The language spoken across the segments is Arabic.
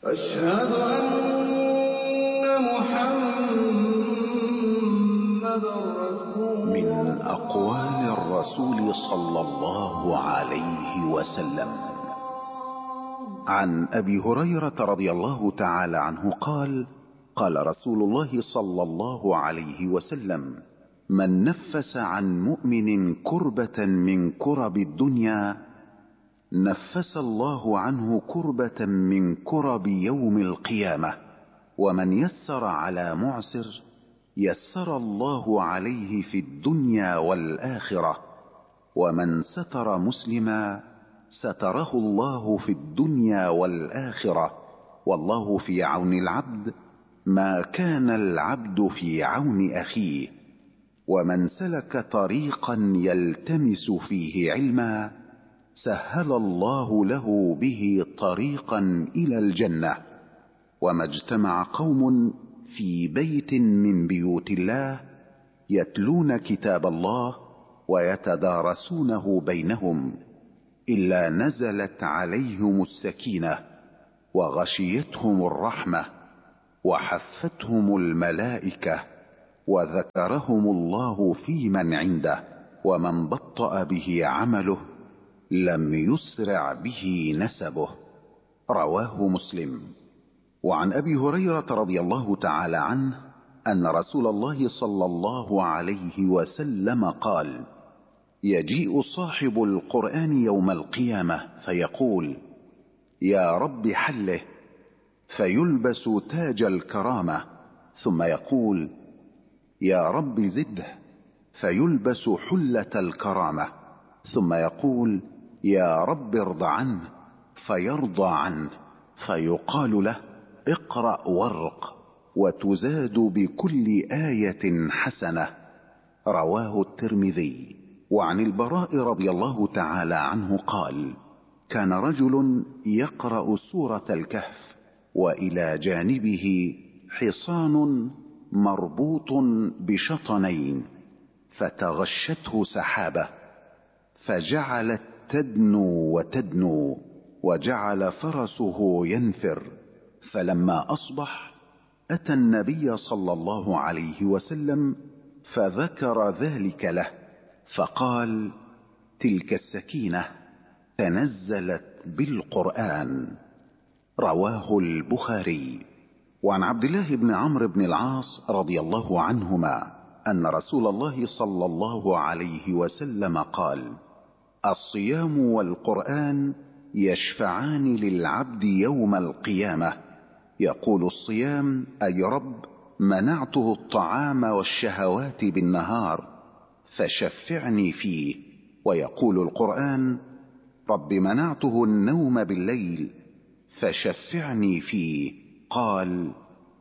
أشهد أن محمدًا رسول الله. من أقوال الرسول صلى الله عليه وسلم عن أبي هريرة رضي الله تعالى عنه قال: قال رسول الله صلى الله عليه وسلم: من نفس عن مؤمن كربة من كرب الدنيا نفس الله عنه كربة من كرب يوم القيامة، ومن يسر على معسر يسر الله عليه في الدنيا والآخرة، ومن ستر مسلما ستره الله في الدنيا والآخرة، والله في عون العبد ما كان العبد في عون أخيه. ومن سلك طريقا يلتمس فيه علما سهل الله له به طريقا إلى الجنة. وما اجتمع قوم في بيت من بيوت الله يتلون كتاب الله ويتدارسونه بينهم إلا نزلت عليهم السكينة وغشيتهم الرحمة وحفتهم الملائكة وذكرهم الله في من عنده، ومن بطأ به عمله لم يسرع به نسبه. رواه مسلم. وعن أبي هريرة رضي الله تعالى عنه أن رسول الله صلى الله عليه وسلم قال: يجيء صاحب القرآن يوم القيامة فيقول: يا رب حله، فيلبس تاج الكرامة، ثم يقول: يا رب زده، فيلبس حلة الكرامة، ثم يقول: يا رب ارض عنه، فيرضى عنه، فيقال له: اقرأ وارق، وتزاد بكل آية حسنة. رواه الترمذي. وعن البراء رضي الله تعالى عنه قال: كان رجل يقرأ سورة الكهف وإلى جانبه حصان مربوط بشطنين، فتغشته سحابة فجعلت تدنو وتدنو، وجعل فرسه ينفر، فلما أصبح أتى النبي صلى الله عليه وسلم فذكر ذلك له، فقال: تلك السكينة تنزلت بالقرآن. رواه البخاري. وعن عبد الله بن عمرو بن العاص رضي الله عنهما أن رسول الله صلى الله عليه وسلم قال: الصيام والقرآن يشفعان للعبد يوم القيامة. يقول الصيام: أي رب، منعته الطعام والشهوات بالنهار فشفعني فيه. ويقول القرآن: رب منعته النوم بالليل فشفعني فيه. قال: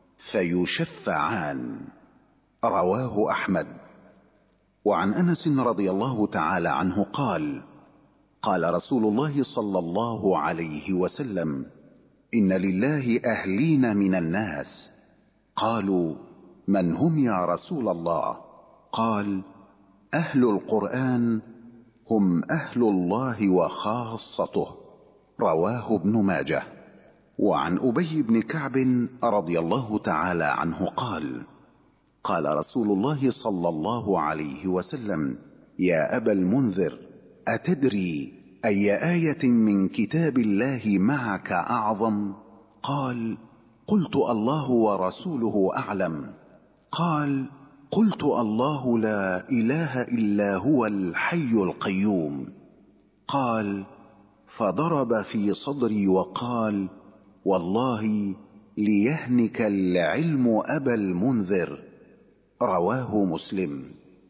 فيشفعان. رواه أحمد. وعن أنس رضي الله تعالى عنه قال: قال رسول الله صلى الله عليه وسلم: إن لله أهلين من الناس. قالوا: من هم يا رسول الله؟ قال: أهل القرآن هم أهل الله وخاصته. رواه ابن ماجه. وعن أبي بن كعب رضي الله تعالى عنه قال: قال رسول الله صلى الله عليه وسلم: يا أبا المنذر، أتدري أي آية من كتاب الله معك أعظم؟ قال: قلت: الله ورسوله أعلم. قال: قلت: الله لا إله إلا هو الحي القيوم. قال: فضرب في صدري وقال: والله ليهنك العلم أبا المنذر. رواه مسلم.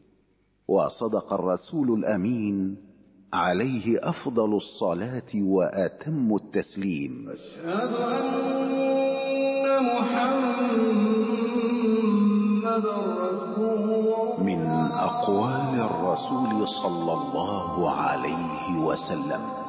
وصدق الرسول الأمين عليه أفضل الصلاة وأتم التسليم. أشهد أن محمدًا رسول الله. من أقوال الرسول صلى الله عليه وسلم